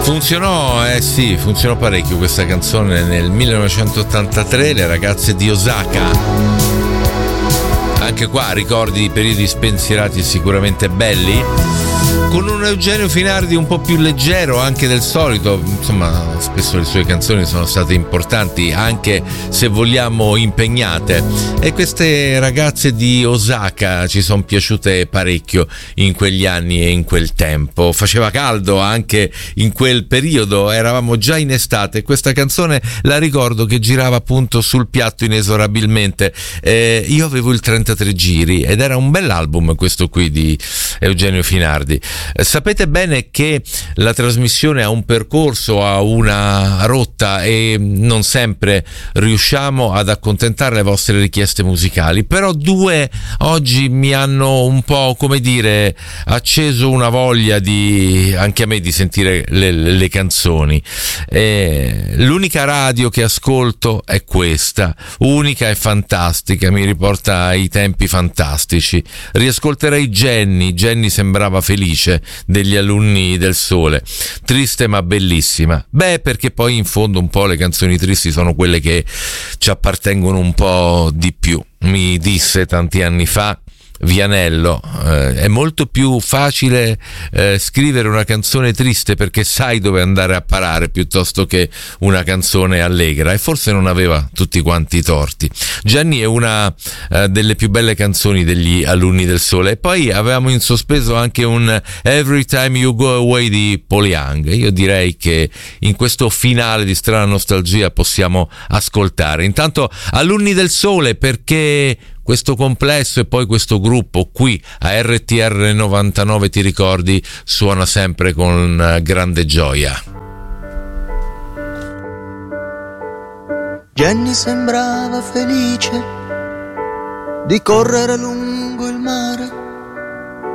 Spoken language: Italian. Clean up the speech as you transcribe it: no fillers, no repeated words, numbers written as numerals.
Funzionò, sì, funzionò parecchio questa canzone nel 1983, Le ragazze di Osaka. Anche qua ricordi di periodi spensierati e sicuramente belli, con un Eugenio Finardi un po' più leggero anche del solito. Insomma, spesso le sue canzoni sono state importanti, anche se vogliamo impegnate, e queste ragazze di Osaka ci sono piaciute parecchio in quegli anni e in quel tempo. Faceva caldo anche in quel periodo, eravamo già in estate. Questa canzone la ricordo che girava appunto sul piatto inesorabilmente. Io avevo il 33 giri ed era un bell'album questo qui di Eugenio Finardi. Sapete bene che la trasmissione ha un percorso, ha una rotta e non sempre riusciamo ad accontentare le vostre richieste musicali, però due oggi mi hanno un po', come dire, acceso una voglia di anche a me di sentire le canzoni. L'unica radio che ascolto è questa, unica e fantastica, mi riporta ai tempi fantastici. Riascolterei Jenny sembrava felice, degli Alunni del Sole, triste ma bellissima. Perché poi in fondo un po' le canzoni tristi sono quelle che ci appartengono un po' di più. Mi disse tanti anni fa Vianello, è molto più facile scrivere una canzone triste perché sai dove andare a parare piuttosto che una canzone allegra, e forse non aveva tutti quanti i torti. Gianni è una delle più belle canzoni degli Alunni del Sole, e poi avevamo in sospeso anche un Every Time You Go Away di Paul Young. Io direi che in questo finale di Strana Nostalgia possiamo ascoltare intanto Alunni del Sole, perché questo complesso e poi questo gruppo qui a RTR 99, ti ricordi, suona sempre con grande gioia. Jenny sembrava felice di correre lungo il mare